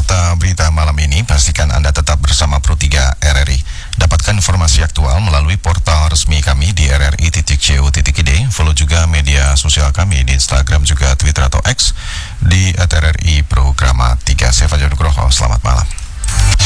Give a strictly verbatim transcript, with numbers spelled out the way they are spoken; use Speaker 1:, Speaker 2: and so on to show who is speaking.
Speaker 1: Warta Berita malam ini, pastikan Anda tetap bersama Pro tiga R R I. Dapatkan informasi aktual melalui portal resmi kami di r r i titik co titik i d. Follow juga media sosial kami di Instagram juga Twitter atau X di at r r i pro